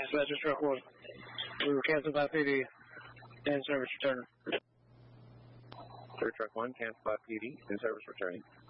Dispatcher Truck 1. We were canceled by PD and service returning. Third Truck 1, cancel by PD and service returning.